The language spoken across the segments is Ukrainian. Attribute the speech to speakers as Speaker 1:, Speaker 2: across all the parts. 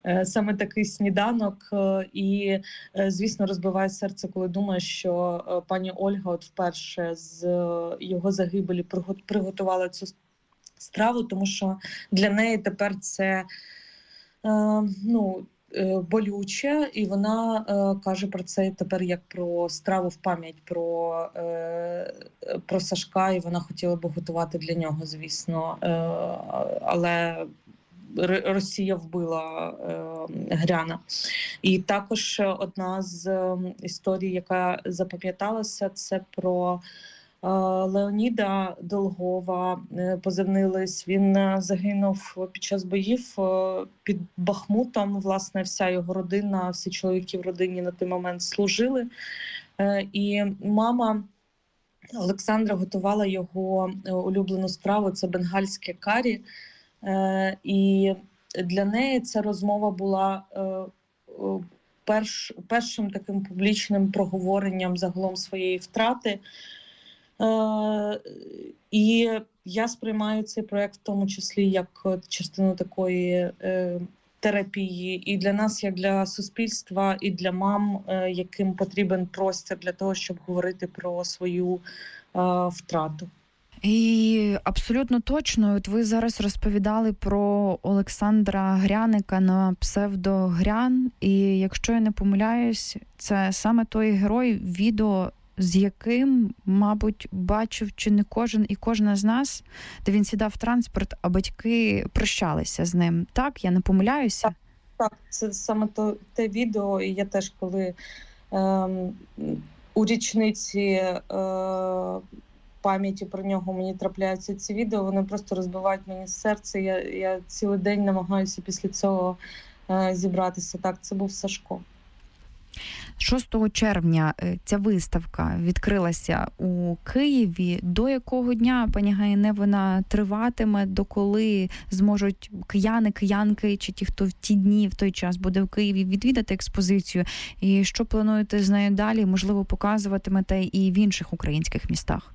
Speaker 1: саме такий сніданок, і, звісно, розбиває серце, коли думаєш, що пані Ольга от вперше з його загибелі приготувала цю страву, тому що для неї тепер це болюче, і вона каже про це тепер як про страву в пам'ять про Сашка, і вона хотіла би готувати для нього, звісно, але Росія вбила Гряна. І також одна з історій, яка запам'яталася, це про Леоніда Долгова, позивний Лис. Він загинув під час боїв під Бахмутом. Власне, вся його родина, всі чоловіки в родині на той момент служили. І мама Олександра готувала його улюблену страву – це бенгальське карі. І для неї ця розмова була першим таким публічним проговоренням загалом своєї втрати. І я сприймаю цей проєкт в тому числі як частину такої терапії і для нас, як для суспільства, і для мам, яким потрібен простір для того, щоб говорити про свою втрату.
Speaker 2: І абсолютно точно, от ви зараз розповідали про Олександра Гряника на псевдо Грян, і якщо я не помиляюсь, це саме той герой, відео з яким, мабуть, бачив чи не кожен і кожна з нас, де він сідав в транспорт, а батьки прощалися з ним. Так? Я не помиляюся?
Speaker 1: Так, це саме те відео, і я теж, коли у річниці пам'яті про нього мені трапляються ці відео, вони просто розбивають мені серце. Я цілий день намагаюся після цього зібратися. Так, це був Сашко.
Speaker 2: 6 червня ця виставка відкрилася у Києві. До якого дня, пані Гаїне, вона триватиме? До коли зможуть кияни, киянки чи ті, хто в ті дні, в той час буде в Києві, відвідати експозицію? І що плануєте з нею далі? Можливо, показуватимете і в інших українських містах?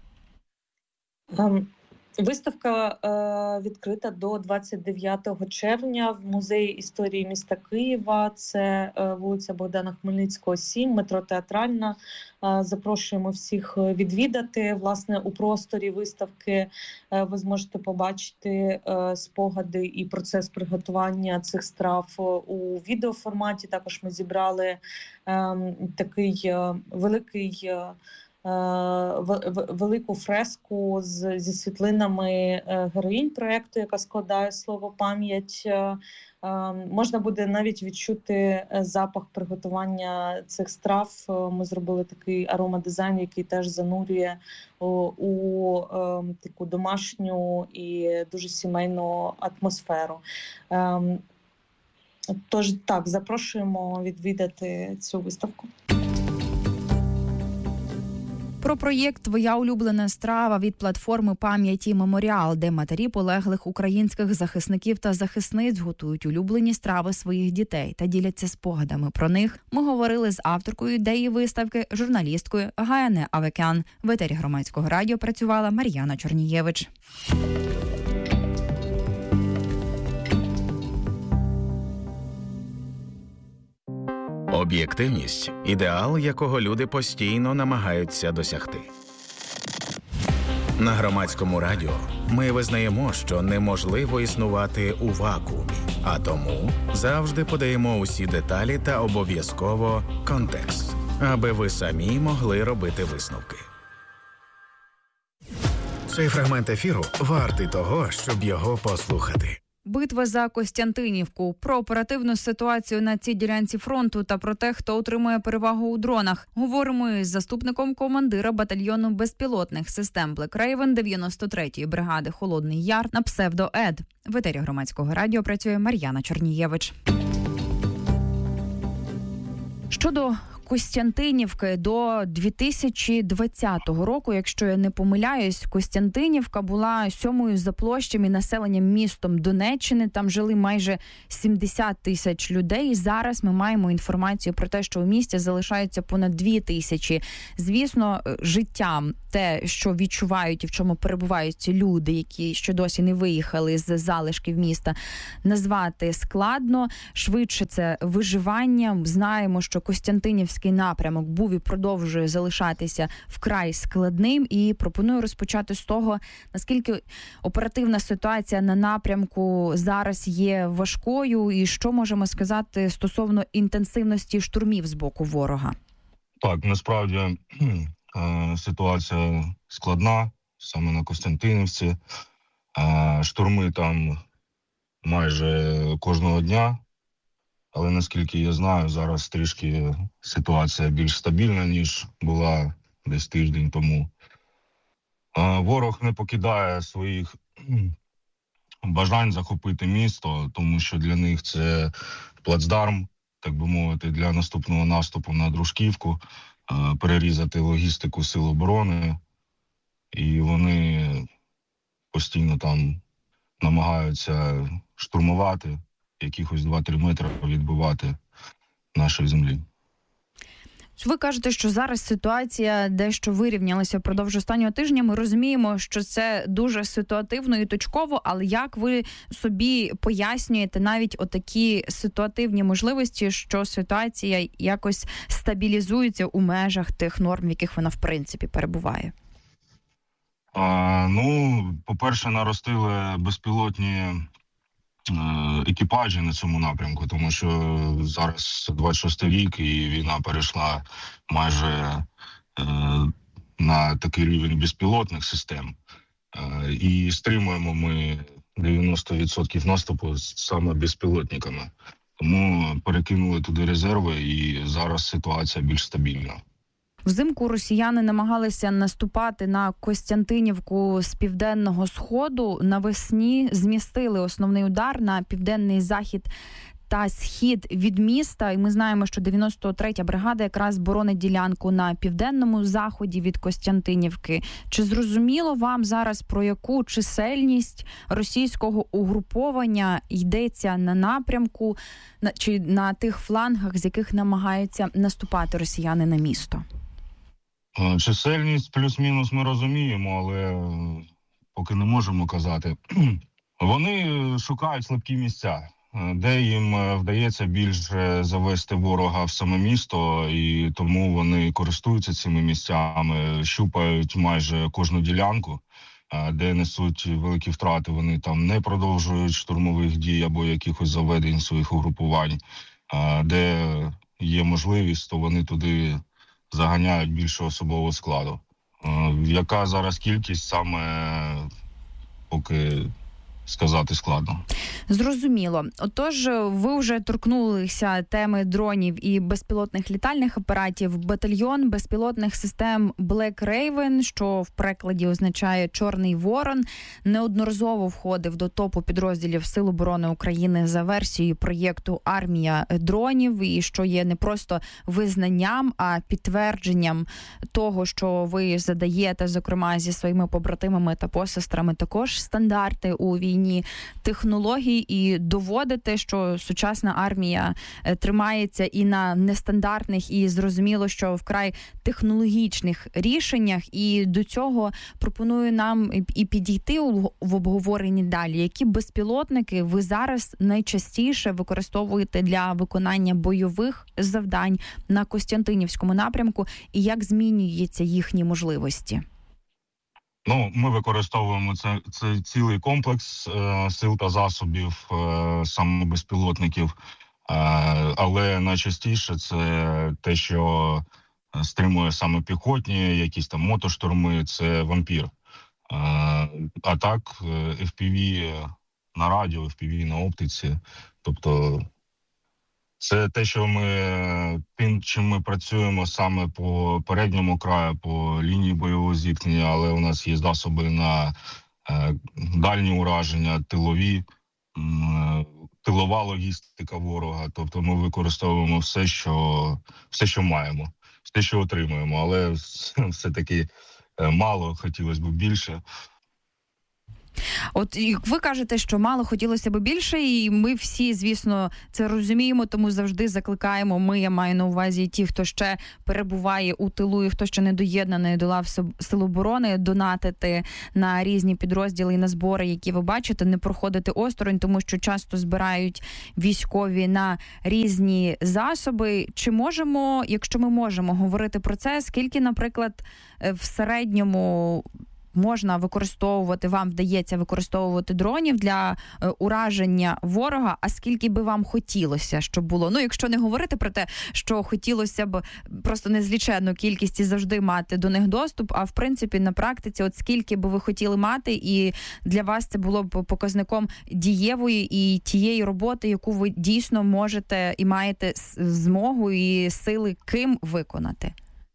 Speaker 1: Виставка відкрита до 29 червня в Музеї історії міста Києва. Це вулиця Богдана Хмельницького, 7, метро Театральна. Запрошуємо всіх відвідати. Власне, у просторі виставки ви зможете побачити спогади і процес приготування цих страв у відеоформаті. Також ми зібрали такий велику фреску зі світлинами героїнь проєкту, яка складає слово «пам'ять». Можна буде навіть відчути запах приготування цих страв. Ми зробили такий аромадизайн, який теж занурює у таку домашню і дуже сімейну атмосферу. Тож так, запрошуємо відвідати цю виставку.
Speaker 2: Про проєкт «Твоя улюблена страва» від платформи «Пам'яті Меморіал», де матері полеглих українських захисників та захисниць готують улюблені страви своїх дітей та діляться спогадами про них, ми говорили з авторкою ідеї виставки, журналісткою Гаїне Авекян. В етері Громадського радіо працювала Мар'яна Чорнієвич.
Speaker 3: Об'єктивність – ідеал, якого люди постійно намагаються досягти. На Громадському радіо ми визнаємо, що неможливо існувати у вакуумі, а тому завжди подаємо усі деталі та обов'язково контекст, аби ви самі могли робити висновки. Цей фрагмент ефіру вартий того, щоб його послухати.
Speaker 2: Битва за Костянтинівку. Про оперативну ситуацію на цій ділянці фронту та про те, хто отримує перевагу у дронах. Говоримо із заступником командира батальйону безпілотних систем Black Raven 93-ї бригади «Холодний Яр» на псевдо Ед. В етері Громадського радіо працює Мар'яна Чорнієвич. Щодо Костянтинівки до 2020 року, якщо я не помиляюсь, Костянтинівка була 7-ю за площами населенням містом Донеччини. Там жили майже 70 тисяч людей. Зараз ми маємо інформацію про те, що у місті залишається понад 2 тисячі. Звісно, життям те, що відчувають і в чому перебувають ці люди, які ще досі не виїхали з залишків міста, назвати складно. Швидше це виживання. Знаємо, що Костянтинівський напрямок був і продовжує залишатися вкрай складним. І пропоную розпочати з того, наскільки оперативна ситуація на напрямку зараз є важкою і що можемо сказати стосовно інтенсивності штурмів з боку ворога.
Speaker 4: Так, насправді ситуація складна, саме на Костянтинівці. Штурми там майже кожного дня, але наскільки я знаю, зараз трішки ситуація більш стабільна, ніж була десь тиждень тому. Ворог не покидає своїх бажань захопити місто, тому що для них це плацдарм, так би мовити, для наступного наступу на Дружківку, перерізати логістику Сил оборони, і вони постійно там намагаються штурмувати, якихось 2-3 метри відбивати нашої землі.
Speaker 2: Ви кажете, що зараз ситуація дещо вирівнялася впродовж останнього тижня. Ми розуміємо, що це дуже ситуативно і точково, але як ви собі пояснюєте навіть отакі ситуативні можливості, що ситуація якось стабілізується у межах тих норм, в яких вона в принципі перебуває?
Speaker 4: По-перше, наростили безпілотні екіпажі на цьому напрямку, тому що зараз 26-й рік і війна перейшла майже на такий рівень безпілотних систем. І стримуємо ми 90% наступу саме безпілотниками. Тому перекинули туди резерви і зараз ситуація більш стабільна.
Speaker 2: Взимку росіяни намагалися наступати на Костянтинівку з південного сходу. Навесні змістили основний удар на південний захід та схід від міста. І ми знаємо, що 93-я бригада якраз боронить ділянку на південному заході від Костянтинівки. Чи зрозуміло вам зараз, про яку чисельність російського угруповання йдеться на напрямку чи на тих флангах, з яких намагаються наступати росіяни на місто?
Speaker 4: Чисельність плюс-мінус ми розуміємо, але поки не можемо казати. Вони шукають слабкі місця, де їм вдається більше завести ворога в саме місто, і тому вони користуються цими місцями, щупають майже кожну ділянку, де несуть великі втрати. Вони там не продовжують штурмових дій або якихось заведень своїх угрупувань. Де є можливість, то вони туди заганяють більше особового складу. Яка зараз кількість, саме поки сказати складно.
Speaker 2: Зрозуміло. Отож, ви вже торкнулися теми дронів і безпілотних літальних апаратів. Батальйон безпілотних систем Black Raven, що в перекладі означає «Чорний ворон», неодноразово входив до топу підрозділів Сил оборони України за версією проєкту «Армія дронів», і що є не просто визнанням, а підтвердженням того, що ви задаєте, зокрема, зі своїми побратимами та посестрами також стандарти у війні технологій і доводити, що сучасна армія тримається і на нестандартних, і зрозуміло, що вкрай технологічних рішеннях. І до цього пропоную нам і підійти в обговоренні далі. Які безпілотники ви зараз найчастіше використовуєте для виконання бойових завдань на Костянтинівському напрямку і як змінюються їхні можливості?
Speaker 4: Ми використовуємо це цілий комплекс сил та засобів, саме безпілотників, але найчастіше це те, що стримує саме піхотні, якісь там мотоштурми, це вампір. А так, FPV на радіо, FPV на оптиці, тобто це те, що тим, чим ми працюємо саме по передньому краю, по лінії бойового зіткнення, але у нас є засоби на дальні ураження, тилові, тилова логістика ворога. Тобто ми використовуємо все, що маємо, все, що отримуємо, але все-таки мало, хотілося б більше.
Speaker 2: От ви кажете, що мало, хотілося б більше, і ми всі, звісно, це розуміємо, тому завжди закликаємо, я маю на увазі ті, хто ще перебуває у тилу і хто ще не доєднаний до лав Сил оборони, донатити на різні підрозділи і на збори, які ви бачите, не проходити осторонь, тому що часто збирають військові на різні засоби. Чи можемо, якщо ми можемо говорити про це, скільки, наприклад, в середньому можна використовувати, вам вдається використовувати дронів для ураження ворога, а скільки би вам хотілося, щоб було? Ну, якщо не говорити про те, що хотілося б просто незліченну кількість і завжди мати до них доступ, а в принципі на практиці, от скільки би ви хотіли мати, і для вас це було б показником дієвої і тієї роботи, яку ви дійсно можете і маєте змогу і сили ким виконати?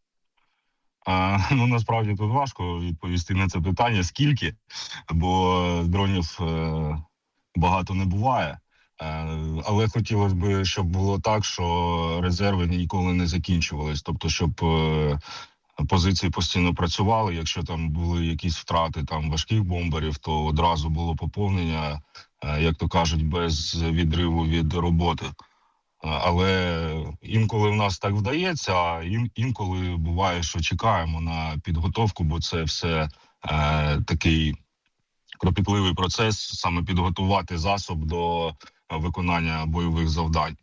Speaker 4: Насправді тут важко відповісти на це питання, скільки, бо дронів багато не буває. Але хотілося б, щоб було так, що резерви ніколи не закінчувались. Тобто, щоб позиції постійно працювали. Якщо там були якісь втрати там важких бомберів, то одразу було поповнення, як то кажуть, без відриву від роботи. Але інколи в нас так вдається, а інколи буває, що чекаємо на підготовку, бо це все такий кропітливий процес, саме підготувати засоб до виконання бойових завдань.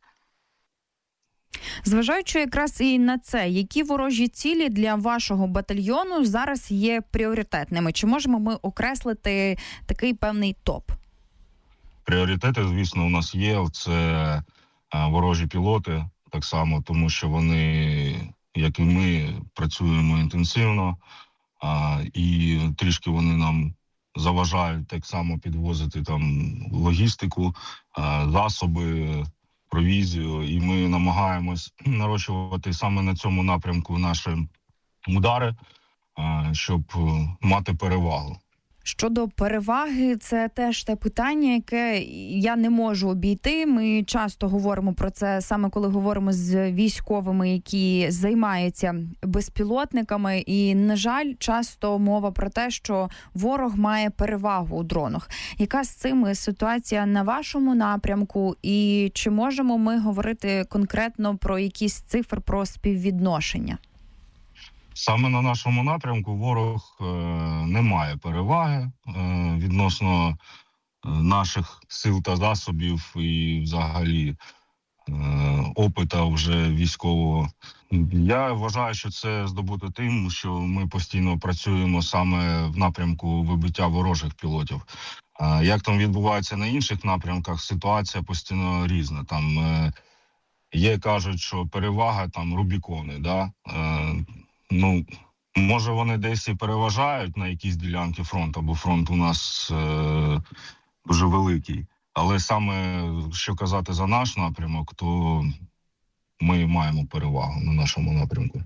Speaker 2: Зважаючи якраз і на це, які ворожі цілі для вашого батальйону зараз є пріоритетними? Чи можемо ми окреслити такий певний топ?
Speaker 4: Пріоритети, звісно, у нас є. Це ворожі пілоти, так само, тому що вони, як і ми, працюємо інтенсивно, і трішки вони нам заважають так само підвозити там логістику, засоби, провізію, і ми намагаємось нарощувати саме на цьому напрямку наші удари, щоб мати перевагу.
Speaker 2: Щодо переваги, це теж те питання, яке я не можу обійти. Ми часто говоримо про це, саме коли говоримо з військовими, які займаються безпілотниками. І, на жаль, часто мова про те, що ворог має перевагу у дронах. Яка з цим ситуація на вашому напрямку? І чи можемо ми говорити конкретно про якісь цифри, про співвідношення?
Speaker 4: Саме на нашому напрямку ворог не має переваги відносно наших сил та засобів і взагалі опита вже військового. Я вважаю, що це здобуто тим, що ми постійно працюємо саме в напрямку вибиття ворожих пілотів. Як там відбувається на інших напрямках, ситуація постійно різна. Там є, кажуть, що перевага там Рубікони, да? Може вони десь і переважають на якісь ділянки фронту, бо фронт у нас дуже великий. Але саме, що казати за наш напрямок, то ми маємо перевагу на нашому напрямку.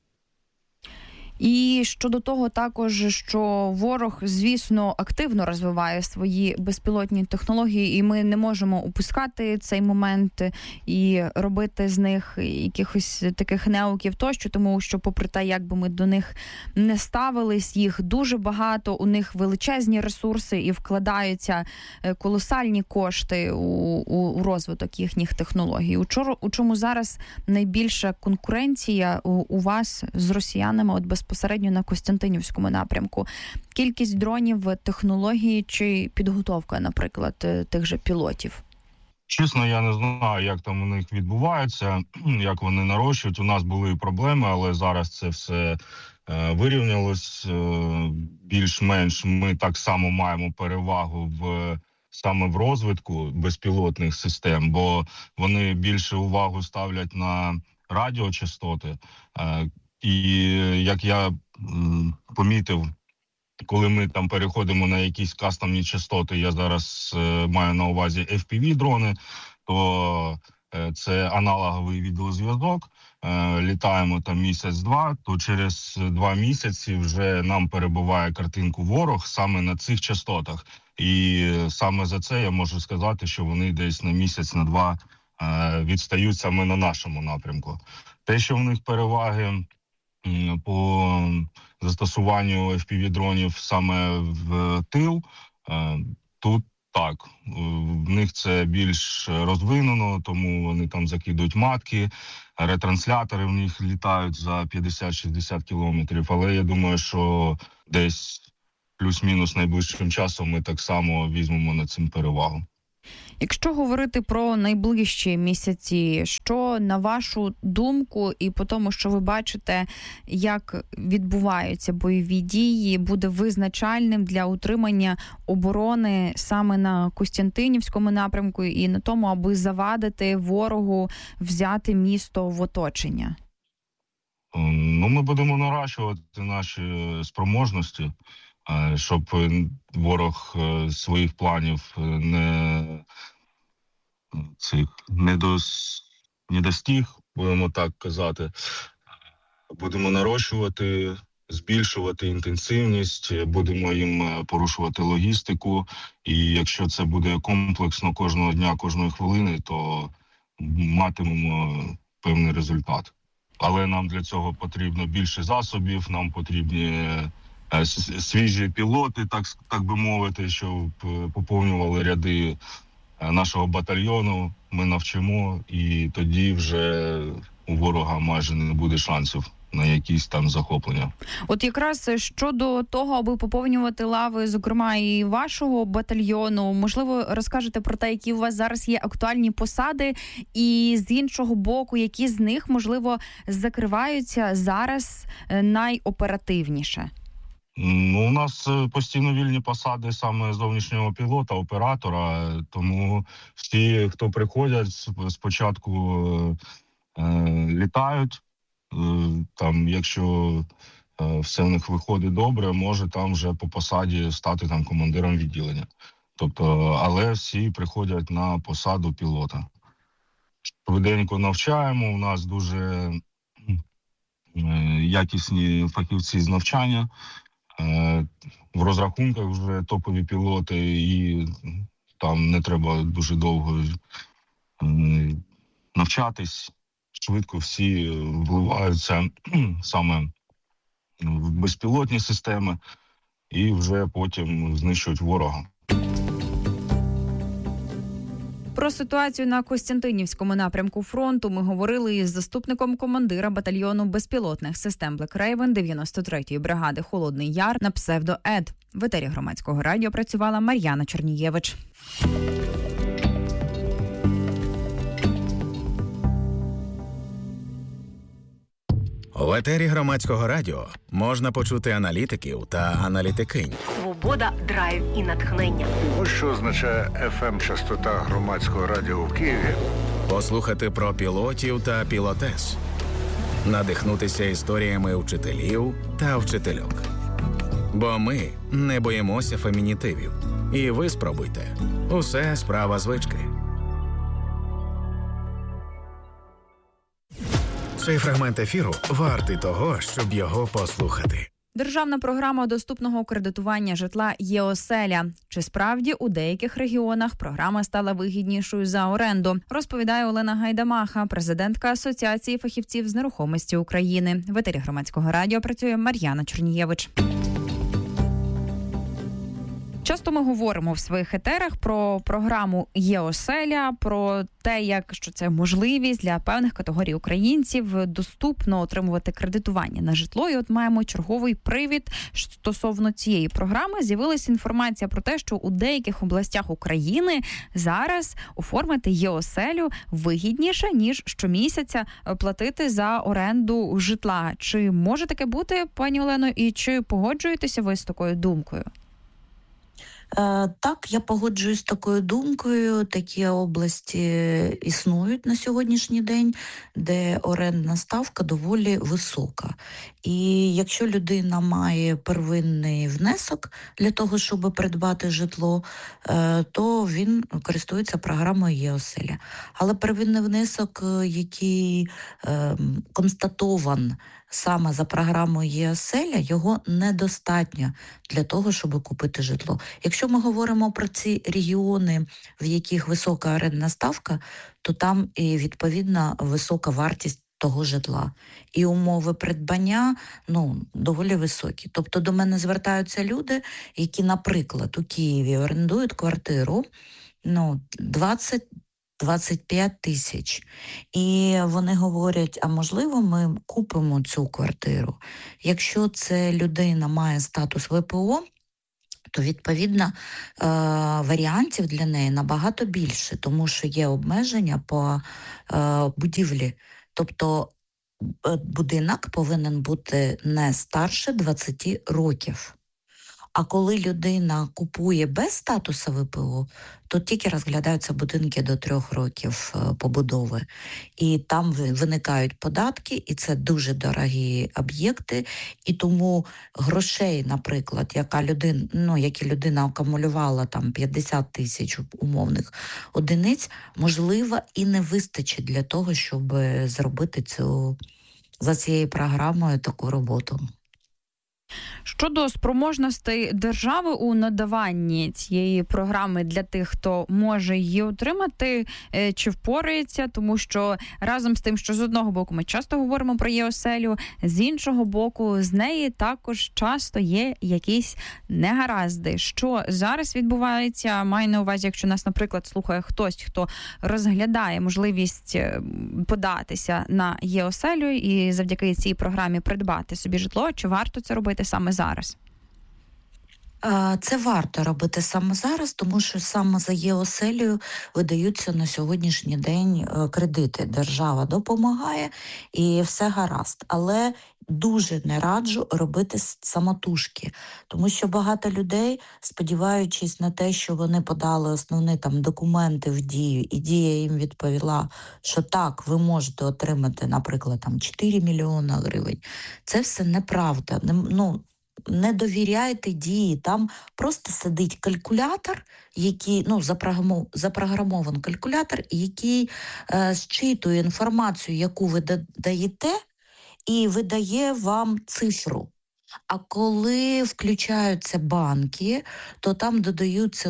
Speaker 2: І щодо того також, що ворог, звісно, активно розвиває свої безпілотні технології, і ми не можемо упускати цей момент і робити з них якихось таких неуків тощо, тому що попри те, як би ми до них не ставились, їх дуже багато, у них величезні ресурси і вкладаються колосальні кошти у розвиток їхніх технологій. У чому зараз найбільша конкуренція у вас з росіянами от безпосередньо на Костянтинівському напрямку? Кількість дронів, технології чи підготовка, наприклад, тих же пілотів?
Speaker 4: Чесно, я не знаю, як там у них відбувається, як вони нарощують. У нас були проблеми, але зараз це все вирівнялось. Більш-менш ми так само маємо перевагу саме в розвитку безпілотних систем, бо вони більше увагу ставлять на радіочастоти. І як я помітив, коли ми там переходимо на якісь кастомні частоти, я зараз маю на увазі FPV-дрони, то це аналоговий відеозв'язок, літаємо там місяць-два, то через 2 місяці вже нам перебиває картинку ворог саме на цих частотах. І саме за це я можу сказати, що вони десь на місяць, на два відстають саме на нашому напрямку. Те, що в них переваги по застосуванню FPV-дронів саме в тил, тут так, в них це більш розвинено, тому вони там закидують матки, ретранслятори в них літають за 50-60 кілометрів, але я думаю, що десь плюс-мінус найближчим часом ми так само візьмемо над цим перевагу.
Speaker 2: Якщо говорити про найближчі місяці, що, на вашу думку, і по тому, що ви бачите, як відбуваються бойові дії, буде визначальним для утримання оборони саме на Костянтинівському напрямку і на тому, аби завадити ворогу взяти місто в оточення?
Speaker 4: Ми будемо наращувати наші спроможності, щоб ворог своїх планів не достиг, будемо так казати. Будемо нарощувати, збільшувати інтенсивність, будемо їм порушувати логістику. І якщо це буде комплексно кожного дня, кожної хвилини, то матимемо певний результат. Але нам для цього потрібно більше засобів, нам потрібні свіжі пілоти, так би мовити, щоб поповнювали ряди нашого батальйону. Ми навчимо, і тоді вже у ворога майже не буде шансів на якісь там захоплення.
Speaker 2: От якраз щодо того, аби поповнювати лави, зокрема і вашого батальйону, можливо, розкажете про те, які у вас зараз є актуальні посади, і з іншого боку, які з них, можливо, закриваються зараз найоперативніше?
Speaker 4: У нас постійно вільні посади саме зовнішнього пілота, оператора, тому всі, хто приходять, спочатку літають. Там, якщо все в них виходить добре, може там вже по посаді стати там командиром відділення. Тобто, але всі приходять на посаду пілота. Швиденько навчаємо, у нас дуже якісні фахівці з навчання. В розрахунках вже топові пілоти, і там не треба дуже довго навчатись. Швидко всі вливаються саме в безпілотні системи і вже потім знищують ворога.
Speaker 2: Про ситуацію на Костянтинівському напрямку фронту ми говорили із заступником командира батальйону безпілотних систем Black Raven 93-ї бригади «Холодний Яр» на псевдо Ед. В етері Громадського радіо працювала Мар'яна Чернієвич.
Speaker 3: В етері Громадського радіо можна почути аналітиків та аналітикинь.
Speaker 5: Свобода, драйв і натхнення.
Speaker 6: Ось що означає FM-частота Громадського радіо в Києві.
Speaker 3: Послухати про пілотів та пілотес. Надихнутися історіями вчителів та вчительок. Бо ми не боїмося фемінітивів. І ви спробуйте. Усе справа звички. Цей фрагмент ефіру вартий того, щоб його послухати.
Speaker 2: Державна програма доступного кредитування житла «Є-оселя». Чи справді у деяких регіонах програма стала вигіднішою за оренду? Розповідає Олена Гайдамаха, президентка Асоціації фахівців з нерухомості України. В етері Громадського радіо працює Мар'яна Чернієвич. Часто ми говоримо в своїх етерах про програму «Є-оселя», про те, як що це можливість для певних категорій українців доступно отримувати кредитування на житло. І от маємо черговий привід стосовно цієї програми. З'явилася інформація про те, що у деяких областях України зараз оформити «Є-оселю» вигідніше, ніж щомісяця платити за оренду житла. Чи може таке бути, пані Олено, і чи погоджуєтеся ви з такою думкою?
Speaker 7: Так, я погоджуюсь з такою думкою. Такі області існують на сьогоднішній день, де орендна ставка доволі висока. І якщо людина має первинний внесок для того, щоб придбати житло, то він користується програмою «Є-оселя». Але первинний внесок, який констатован саме за програмою ЄОСЕЛЯ, його недостатньо для того, щоб купити житло. Якщо ми говоримо про ці регіони, в яких висока орендна ставка, то там і відповідно висока вартість того житла. І умови придбання, доволі високі. Тобто до мене звертаються люди, які, наприклад, у Києві орендують квартиру, 20-25 тисяч. І вони говорять, а можливо ми купимо цю квартиру. Якщо це людина має статус ВПО, то, відповідно, варіантів для неї набагато більше, тому що є обмеження по будівлі. Тобто будинок повинен бути не старше 20 років. А коли людина купує без статусу ВПО, то тільки розглядаються будинки до 3 років побудови. І там виникають податки, і це дуже дорогі об'єкти. І тому грошей, наприклад, які людина акумулювала там 50 тисяч умовних одиниць, можливо, і не вистачить для того, щоб зробити за цією програмою таку роботу.
Speaker 2: Щодо спроможностей держави у надаванні цієї програми для тих, хто може її отримати, чи впорається, тому що разом з тим, що з одного боку ми часто говоримо про ЄОСЕЛю, з іншого боку з неї також часто є якісь негаразди. Що зараз відбувається? Маю на увазі, якщо нас, наприклад, слухає хтось, хто розглядає можливість податися на ЄОСЕЛю і завдяки цій програмі придбати собі житло, чи варто це робити саме зараз?
Speaker 7: Це варто робити саме зараз, тому що саме за ЄОСЕЛю видаються на сьогоднішній день кредити. Держава допомагає і все гаразд. Але дуже не раджу робити самотужки, тому що багато людей, сподіваючись на те, що вони подали основні документи в Дію, і Дія їм відповіла, що так, ви можете отримати, наприклад, 4 мільйони гривень. Це все неправда. Не довіряйте Дії, там просто сидить калькулятор, який, запрограмований калькулятор, який зчитує інформацію, яку ви даєте, і видає вам цифру. А коли включаються банки, то там додаються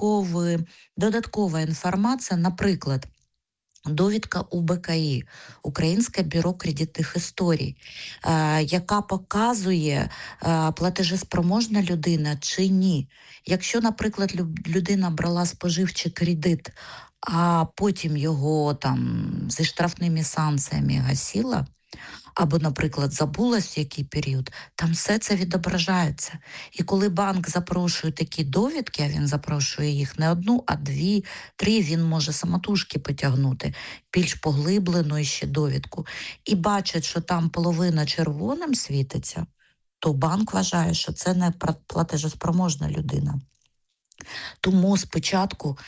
Speaker 7: додаткова інформація, наприклад, довідка УБКІ, Українське бюро кредитних історій, яка показує, платежеспроможна людина чи ні. Якщо, наприклад, людина брала споживчий кредит, а потім його зі штрафними санкціями гасила, або, наприклад, забулась в який період, там все це відображається. І коли банк запрошує такі довідки, а він запрошує їх не одну, а 2, 3, він може самотужки потягнути, більш поглиблену ще довідку, і бачить, що там половина червоним світиться, то банк вважає, що це не платежеспроможна людина. Тому спочатку,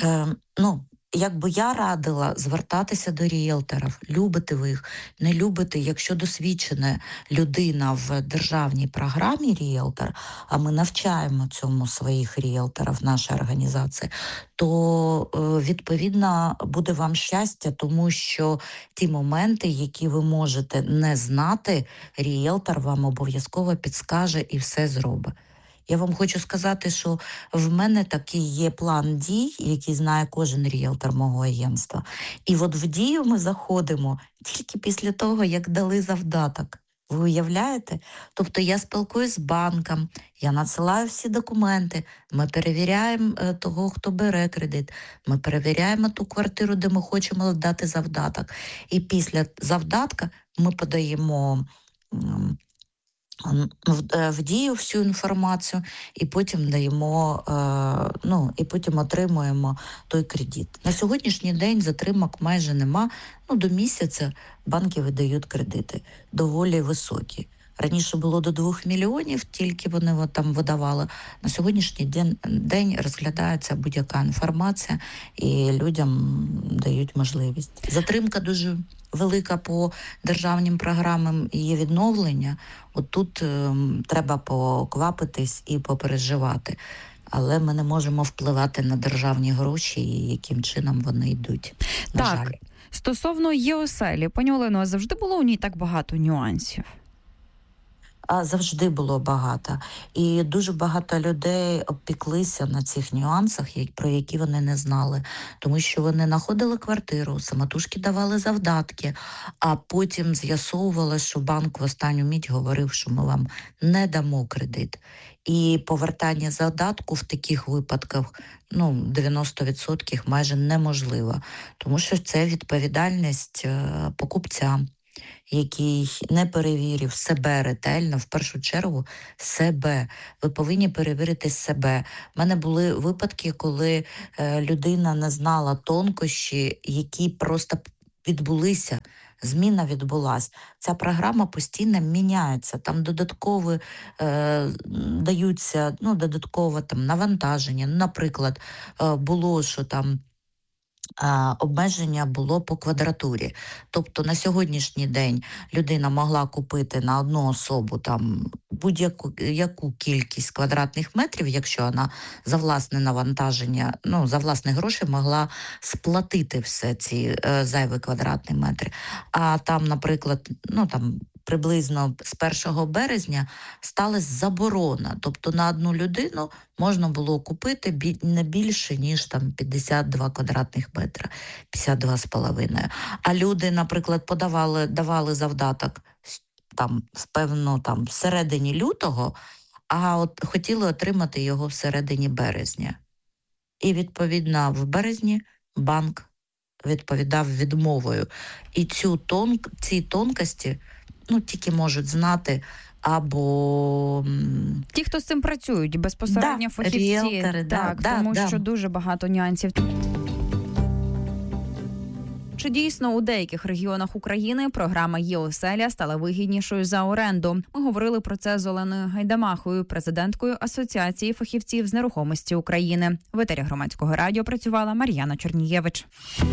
Speaker 7: якби я радила звертатися до ріелторів, любите ви їх, не любите, якщо досвідчена людина в державній програмі ріелтор, а ми навчаємо цьому своїх ріелторів, наша організація, то відповідно буде вам щастя, тому що ті моменти, які ви можете не знати, ріелтор вам обов'язково підскаже і все зробить. Я вам хочу сказати, що в мене такий є план дій, який знає кожен ріелтор мого агентства. І от в Дію ми заходимо тільки після того, як дали завдаток. Ви уявляєте? Тобто я спілкуюсь з банком, я надсилаю всі документи, ми перевіряємо того, хто бере кредит, ми перевіряємо ту квартиру, де ми хочемо дати завдаток. І після завдатка ми подаємо в Дію всю інформацію і потім даємо, і потім отримуємо той кредит. На сьогоднішній день затримок майже нема. До місяця банки видають кредити доволі високі. Раніше було до 2 мільйонів, тільки вони там видавали. На сьогоднішній день розглядається будь-яка інформація і людям дають можливість. Затримка дуже велика по державним програмам є відновлення. От тут треба поквапитись і попереживати. Але ми не можемо впливати на державні гроші і яким чином вони йдуть. На жаль.
Speaker 2: Стосовно ЄОСЕЛі, пані Олено, завжди було у ній так багато нюансів?
Speaker 7: завжди було багато. І дуже багато людей обпіклися на цих нюансах, про які вони не знали. Тому що вони знаходили квартиру, самотужки давали завдатки, а потім з'ясовували, що банк в останню мить говорив, що ми вам не дамо кредит. І повертання завдатку в таких випадках 90% майже неможливо. Тому що це відповідальність покупця, який не перевірив себе ретельно, в першу чергу себе. Ви повинні перевірити себе. У мене були випадки, коли людина не знала тонкощі, які просто відбулися. Зміна відбулася. Ця програма постійно міняється. Там додаткові даються, додаткове навантаження. Наприклад, було, що там обмеження було по квадратурі. Тобто на сьогоднішній день людина могла купити на одну особу там будь-яку кількість квадратних метрів, якщо вона за власне навантаження, за власні гроші могла сплатити все ці зайві квадратні метри. А там, наприклад, приблизно з 1 березня сталася заборона. Тобто на одну людину можна було купити не більше, ніж 52 квадратних метра, 52,5. А люди, наприклад, давали завдаток всередині лютого, а от хотіли отримати його всередині березня. І, відповідно, в березні банк відповідав відмовою. І ці тонкості тільки можуть знати або
Speaker 2: ті, хто з цим працюють, безпосередньо фахівці.
Speaker 7: Ріелтори,
Speaker 2: тому що дуже багато нюансів. Чи дійсно у деяких регіонах України програма «Є-оселя» стала вигіднішою за оренду? Ми говорили про це з Оленою Гайдамахою, президенткою Асоціації фахівців з нерухомості України. В етері Громадського радіо працювала Мар'яна Чернієвич.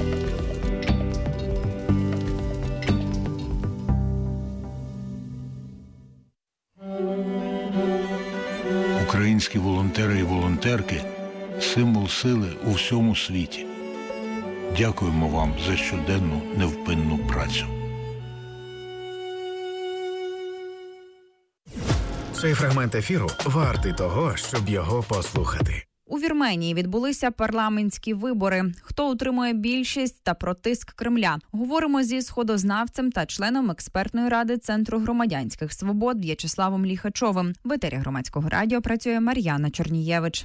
Speaker 8: Українські волонтери і волонтерки – символ сили у всьому світі. Дякуємо вам за щоденну невпинну працю.
Speaker 3: Цей фрагмент ефіру вартий того, щоб його послухати.
Speaker 2: У Вірменії відбулися парламентські вибори. Хто отримує більшість та про тиск Кремля? Говоримо зі сходознавцем та членом експертної ради Центру громадянських свобод В'ячеславом Ліхачовим. В етері Громадського радіо працює Мар'яна Чернієвич.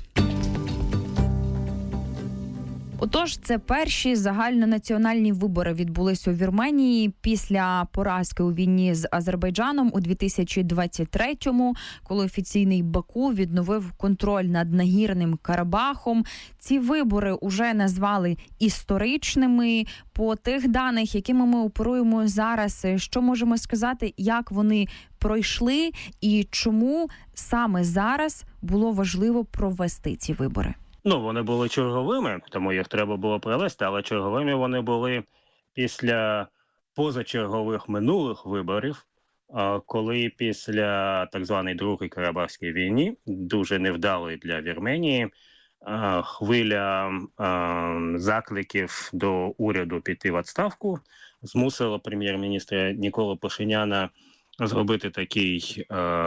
Speaker 2: Отож, це перші загальнонаціональні вибори відбулись у Вірменії після поразки у війні з Азербайджаном у 2023-му, коли офіційний Баку відновив контроль над Нагірним Карабахом. Ці вибори уже назвали історичними. По тих даних, якими ми оперуємо зараз, що можемо сказати, як вони пройшли і чому саме зараз було важливо провести ці вибори?
Speaker 9: Вони були черговими, тому їх треба було провести, але черговими вони були після позачергових минулих виборів, коли після так званої Другої Карабахської війни, дуже невдалої для Вірменії, хвиля закликів до уряду піти в відставку змусила прем'єр-міністра Ніколу Пашиняна зробити такий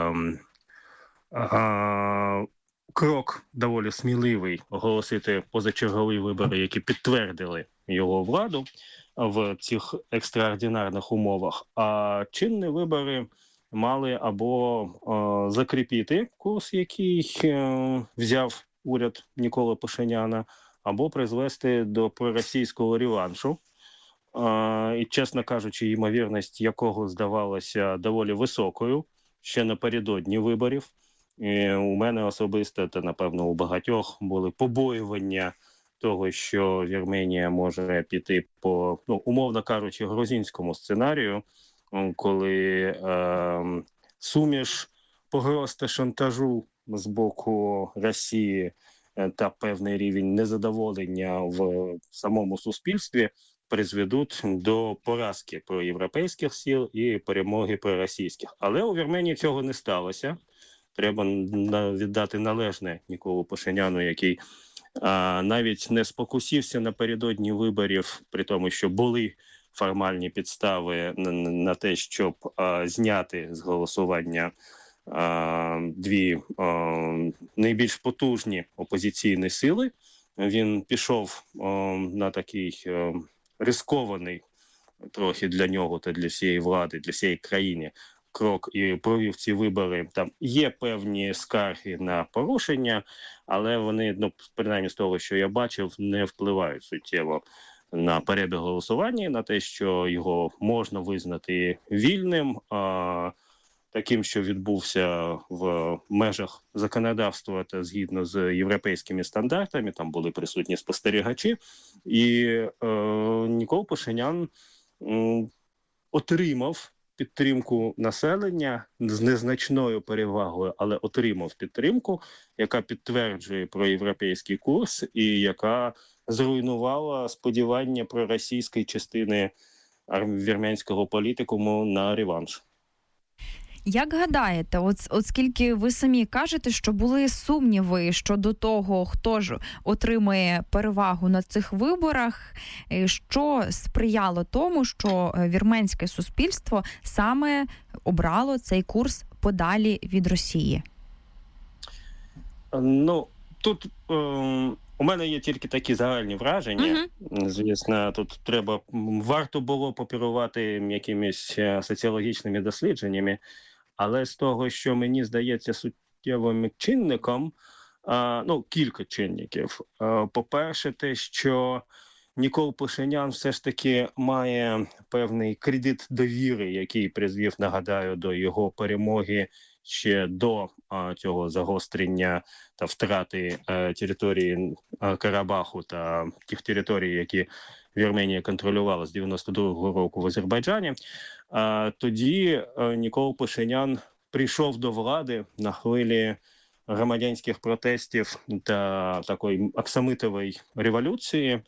Speaker 9: крок доволі сміливий, оголосити позачергові вибори, які підтвердили його владу в цих екстраординарних умовах. А чинні вибори мали або закріпити курс, який взяв уряд Ніколи Пашиняна, або призвести до проросійського реваншу. І, чесно кажучи, ймовірність якого здавалася доволі високою ще напередодні виборів. І у мене особисто, та, напевно, у багатьох були побоювання того, що Вірменія може піти по, умовно кажучи, грузинському сценарію, коли суміш погроз та шантажу з боку Росії та певний рівень незадоволення в самому суспільстві призведуть до поразки проєвропейських сил і перемоги проросійських. Але у Вірменії цього не сталося. Треба віддати належне Ніколу Пашиняну, який навіть не спокусився напередодні виборів, при тому, що були формальні підстави на те, щоб зняти з голосування дві найбільш потужні опозиційні сили. Він пішов на такий рискований трохи для нього та для всієї влади, для всієї країни крок і провів ці вибори. Там є певні скарги на порушення, але вони, принаймні з того, що я бачив, не впливають суттєво на перебіг голосування, на те, що його можна визнати вільним, таким, що відбувся в межах законодавства та згідно з європейськими стандартами. Там були присутні спостерігачі, і Нікол Пашинян отримав підтримку населення з незначною перевагою, але отримав підтримку, яка підтверджує проєвропейський курс і яка зруйнувала сподівання проросійської частини вірменського політикуму на реванш.
Speaker 2: Як гадаєте, оскільки ви самі кажете, що були сумніви щодо того, хто ж отримає перевагу на цих виборах, що сприяло тому, що вірменське суспільство саме обрало цей курс подалі від Росії?
Speaker 9: Тут у мене є тільки такі загальні враження. Звісно, тут варто було попірувати якимись соціологічними дослідженнями, але з того, що мені здається суттєвим чинником, кілька чинників. По-перше, те, що Нікол Пашинян все ж таки має певний кредит довіри, який призвів, нагадаю, до його перемоги ще до цього загострення та втрати території Карабаху та тих територій, які Вірменія контролювала з 92-го року в Азербайджані. Тоді Нікол Пашинян прийшов до влади на хвилі громадянських протестів та такої оксамитової революції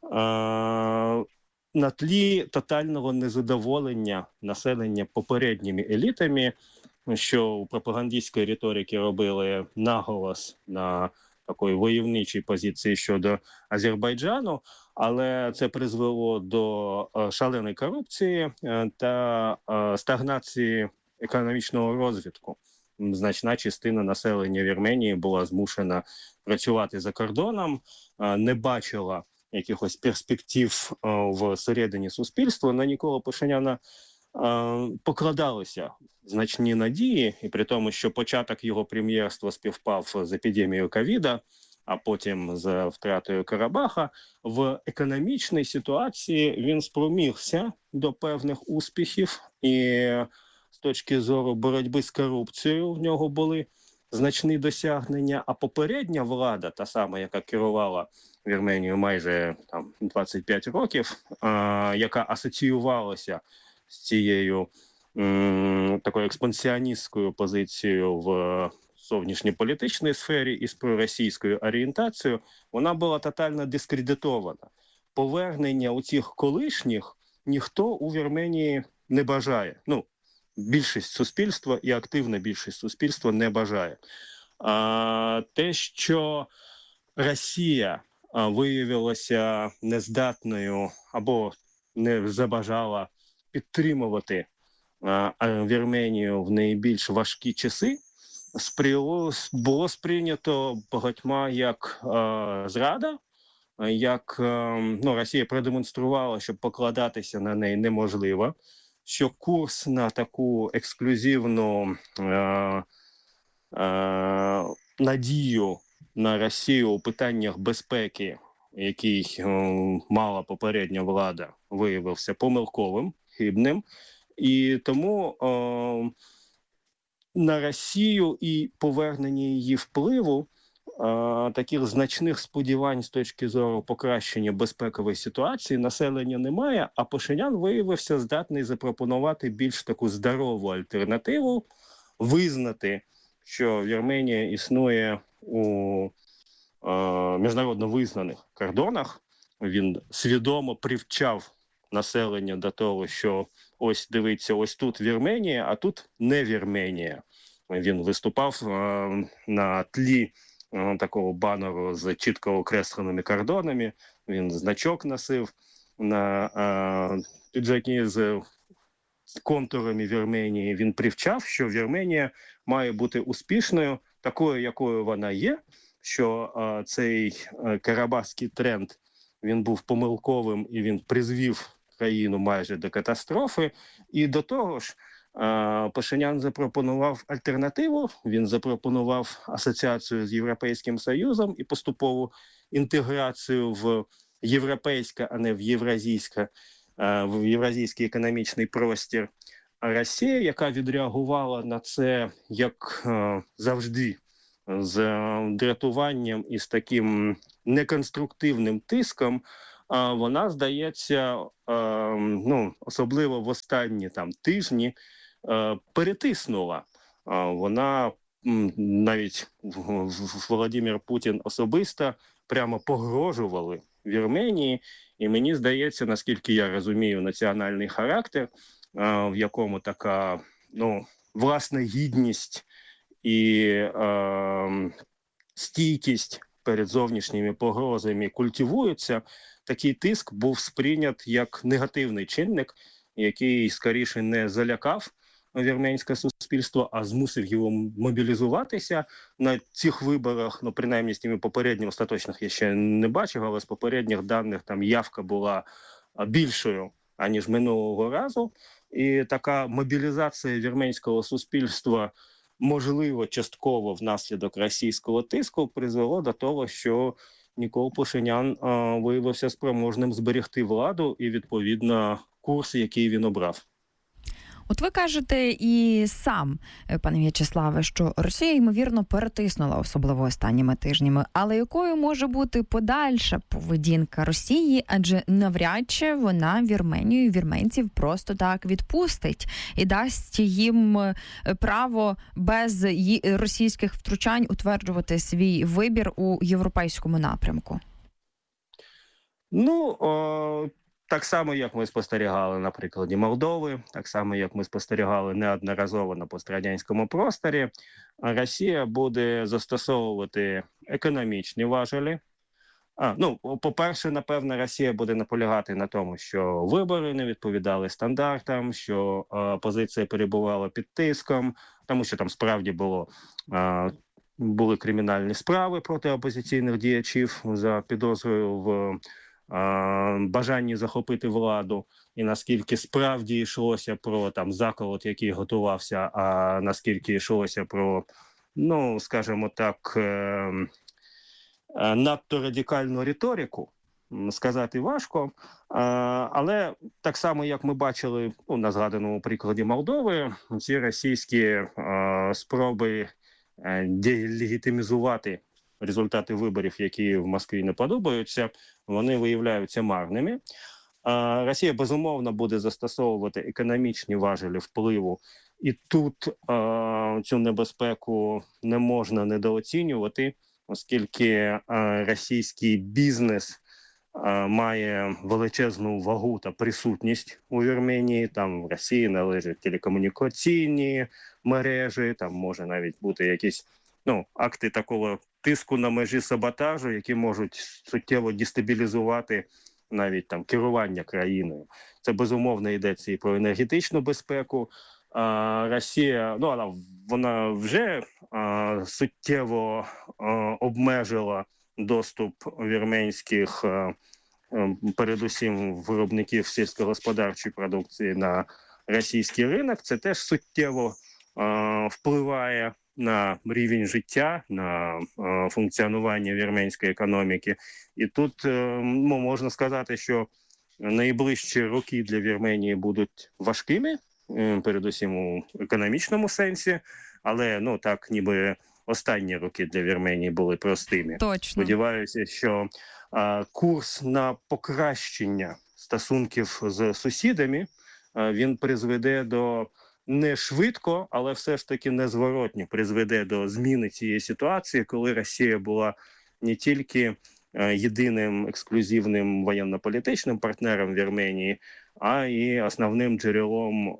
Speaker 9: на тлі тотального незадоволення населення попередніми елітами, що у пропагандистської риторики робили наголос на такої войовничій позиції щодо Азербайджану, але це призвело до шаленої корупції та стагнації економічного розвитку. Значна частина населення Вірменії була змушена працювати за кордоном, не бачила якихось перспектив всередині суспільства. На Нікола Пашиняна покладалися значні надії, і при тому, що початок його прем'єрства співпав з епідемією ковіда, а потім з втратою Карабаха, в економічній ситуації він спромігся до певних успіхів, і з точки зору боротьби з корупцією в нього були значні досягнення, а попередня влада, та сама, яка керувала Вірменією майже 25 років, яка асоціювалася з цією такою експансіоністською позицією в зовнішньополітичній сфері і з проросійською орієнтацією, вона була тотально дискредитована. Повернення у цих колишніх ніхто у Вірменії не бажає. Більшість суспільства і активна більшість суспільства не бажає. Те, що Росія виявилася нездатною або не забажала підтримувати Вірменію в найбільш важкі часи, було сприйнято багатьма як зрада, як Росія продемонструвала, що покладатися на неї неможливо, що курс на таку ексклюзивну надію на Росію у питаннях безпеки, який мала попередня влада, виявився помилковим, хибним. І тому на Росію і повернення її впливу таких значних сподівань з точки зору покращення безпекової ситуації населення немає, а Пашинян виявився здатний запропонувати більш таку здорову альтернативу, визнати, що Вірменія існує у міжнародно визнаних кордонах. Він свідомо привчав населення до того, що ось дивіться, ось тут Вірменія, а тут не Вірменія. Він виступав на тлі такого банеру з чітко окресленими кордонами. Він значок носив на піджакі з контурами Вірменії він привчав, що Вірменія має бути успішною, такою, якою вона є, що цей карабахський тренд, він був помилковим і він призвів країну майже до катастрофи. І до того ж, Пашинян запропонував альтернативу, він запропонував асоціацію з Європейським Союзом і поступову інтеграцію в європейське, а не в євразійський економічний простір. А Росія, яка відреагувала на це, як завжди, з дратуванням і з таким неконструктивним тиском, вона, здається, особливо в останні тижні, перетиснула. Вона навіть Володимир Путін особисто прямо погрожували Вірменії, і мені здається, наскільки я розумію національний характер, в якому така, власна гідність і стійкість перед зовнішніми погрозами культивується, такий тиск був сприйнят як негативний чинник, який скоріше не залякав вірменське суспільство, а змусив його мобілізуватися на цих виборах. Принаймні з тими попередніми, остаточних я ще не бачив, але з попередніх даних там явка була більшою, аніж минулого разу. І така мобілізація вірменського суспільства, можливо, частково внаслідок російського тиску, призвело до того, що Нікол Пашинян виявився спроможним зберегти владу і, відповідно, курс, який він обрав.
Speaker 2: От ви кажете і сам, пане В'ячеславе, що Росія, ймовірно, перетиснула, особливо останніми тижнями. Але якою може бути подальша поведінка Росії? Адже навряд чи вона Вірменію і вірменців просто так відпустить і дасть їм право без російських втручань утверджувати свій вибір у європейському напрямку.
Speaker 9: Так само, як ми спостерігали на прикладі Молдови, так само, як ми спостерігали неодноразово на пострадянському просторі, Росія буде застосовувати економічні важелі. По-перше, напевно, Росія буде наполягати на тому, що вибори не відповідали стандартам, що опозиція перебувала під тиском, тому що там справді були кримінальні справи проти опозиційних діячів за підозрою в бажанні захопити владу, і наскільки справді йшлося про заколот, який готувався, а наскільки йшлося про, скажімо так, надто радикальну риторику, сказати важко. Але так само, як ми бачили на згаданому прикладі Молдови, ці російські спроби делегітимізувати результати виборів, які в Москві не подобаються, вони виявляються марними. Росія, безумовно, буде застосовувати економічні важелі впливу. І тут цю небезпеку не можна недооцінювати, оскільки російський бізнес має величезну вагу та присутність у Вірменії. Там в Росії належать телекомунікаційні мережі, там може навіть бути якісь акти такого тиску на межі саботажу, які можуть суттєво дестабілізувати навіть керування країною. Це, безумовно, йдеться і про енергетичну безпеку. Росія, вона вже суттєво обмежила доступ вірменських, передусім виробників сільськогосподарчої продукції на російський ринок. Це теж суттєво впливає на рівень життя, на функціонування вірменської економіки. І тут можна сказати, що найближчі роки для Вірменії будуть важкими, передусім у економічному сенсі, але так ніби останні роки для Вірменії були простими.
Speaker 2: Точно.
Speaker 9: Сподіваюся, що курс на покращення стосунків з сусідами, він призведе до не швидко, але все ж таки незворотньо призведе до зміни цієї ситуації, коли Росія була не тільки єдиним ексклюзивним воєнно-політичним партнером Вірменії, а і основним джерелом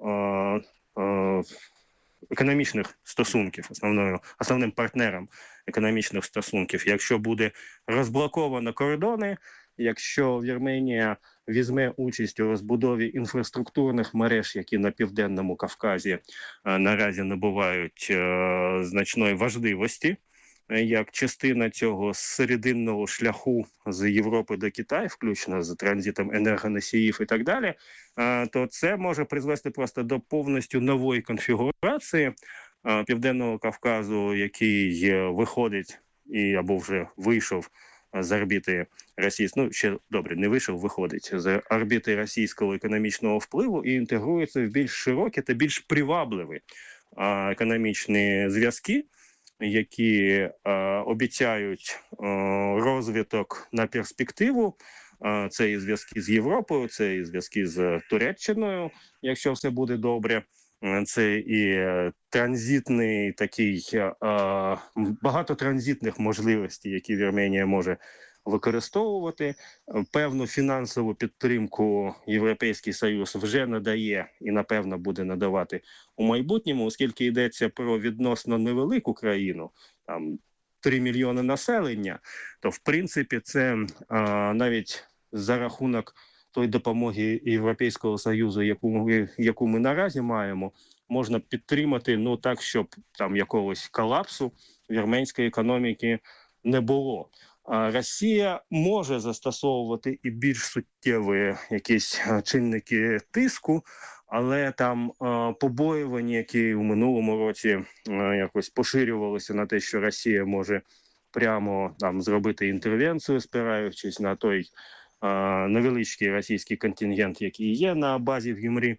Speaker 9: економічних стосунків, основним партнером економічних стосунків. Якщо буде розблоковано кордони, якщо Вірменія візьме участь у розбудові інфраструктурних мереж, які на Південному Кавказі наразі набувають значної важливості, як частина цього серединного шляху з Європи до Китаю, включно з транзитом енергоносіїв і так далі, то це може призвести просто до повністю нової конфігурації Південного Кавказу, який виходить або вже вийшов з орбіти російського, ще добре, не вийшов, виходить з орбіти російського економічного впливу і інтегрується в більш широкі та більш привабливі економічні зв'язки, які обіцяють розвиток на перспективу. Це і зв'язки з Європою, це і зв'язки з Туреччиною, якщо все буде добре. Це і транзитний такий, багато транзитних можливостей, які Вірменія може використовувати. Певну фінансову підтримку Європейський Союз вже надає і, напевно, буде надавати у майбутньому, оскільки йдеться про відносно невелику країну, там 3 мільйони населення, то, в принципі, це навіть за рахунок тої допомоги Європейського Союзу, яку ми наразі маємо, можна підтримати, так, щоб там якогось колапсу вірменської економіки не було. Росія може застосовувати і більш суттєві якісь чинники тиску, але там побоювання, які у минулому році якось поширювалися на те, що Росія може прямо там зробити інтервенцію, спираючись на той невеличкий російський контингент, який є на базі в Гюмрі.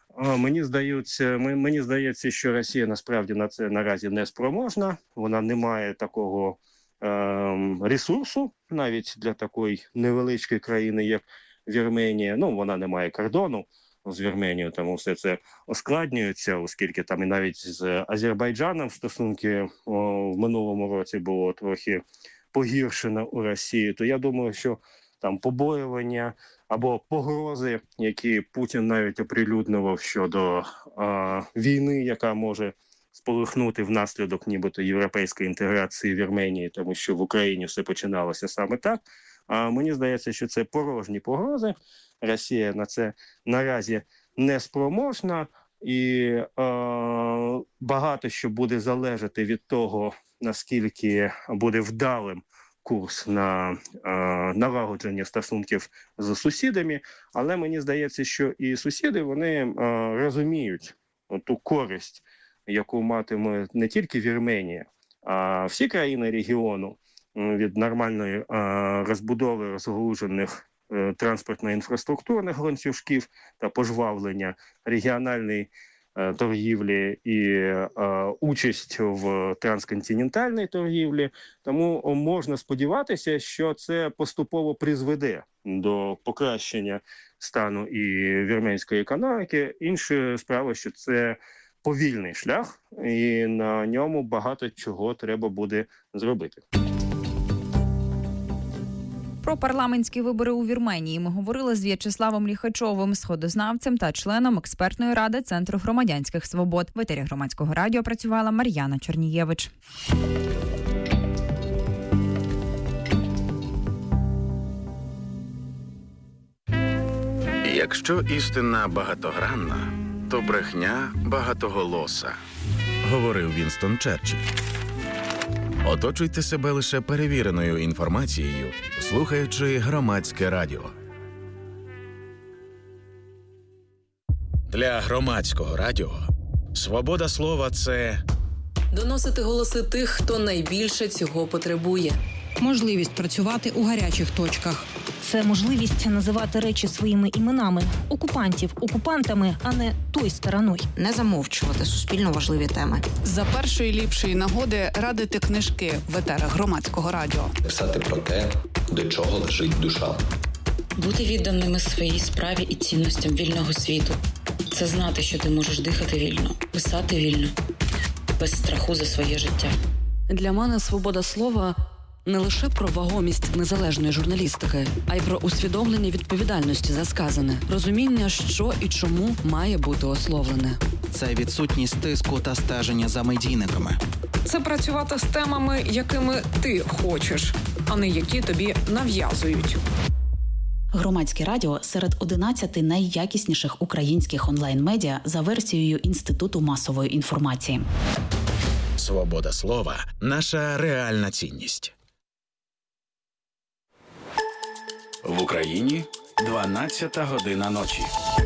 Speaker 9: Мені здається, що Росія насправді на це наразі не спроможна. Вона не має такого ресурсу навіть для такої невеличкої країни, як Вірменія. Вона не має кордону з Вірменією, тому все це ускладнюється, оскільки там і навіть з Азербайджаном стосунки в минулому році було трохи погіршено у Росії. То я думаю, що там побоювання або погрози, які Путін навіть оприлюднював щодо війни, яка може спалахнути внаслідок нібито європейської інтеграції Вірменії, тому що в Україні все починалося саме так. Мені здається, що це порожні погрози. Росія на це наразі не спроможна, і багато що буде залежати від того, наскільки буде вдалим курс на налагодження стосунків з сусідами, але мені здається, що і сусіди, вони розуміють ту користь, яку матиме не тільки Вірменія, а всі країни регіону від нормальної розбудови розгалужених транспортно-інфраструктурних ланцюжків та пожвавлення регіональної торгівлі і участь в трансконтинентальній торгівлі. Тому можна сподіватися, що це поступово призведе до покращення стану і вірменської економіки. Інша справа, що це повільний шлях, і на ньому багато чого треба буде зробити.
Speaker 2: Про парламентські вибори у Вірменії ми говорили з В'ячеславом Ліхачовим, сходознавцем та членом експертної ради Центру громадянських свобод. В етері Громадського радіо працювала Мар'яна Чернієвич.
Speaker 3: Якщо істина багатогранна, то брехня багатоголоса, говорив Вінстон Черчилль. Оточуйте себе лише перевіреною інформацією, слухаючи Громадське радіо. Для Громадського радіо свобода слова – це
Speaker 10: доносити голоси тих, хто найбільше цього потребує.
Speaker 11: Можливість працювати у гарячих точках.
Speaker 12: Це можливість називати речі своїми іменами. Окупантів окупантами, а не той стороною.
Speaker 11: Не замовчувати суспільно важливі теми.
Speaker 13: За першої ліпшої нагоди радити книжки в етерах Громадського радіо.
Speaker 14: Писати про те, до чого лежить душа.
Speaker 15: Бути відданими своїй справі і цінностям вільного світу. Це знати, що ти можеш дихати вільно, писати вільно, без страху за своє життя.
Speaker 10: Для мене свобода слова – не лише про вагомість незалежної журналістики, а й про усвідомлення відповідальності за сказане, розуміння, що і чому має бути ословлене.
Speaker 16: Це відсутність тиску та стеження за медійниками.
Speaker 13: Це працювати з темами, якими ти хочеш, а не які тобі нав'язують.
Speaker 17: Громадське радіо серед 11 найякісніших українських онлайн-медіа за версією Інституту масової інформації.
Speaker 3: Свобода слова – наша реальна цінність. В Україні 12 година ночі.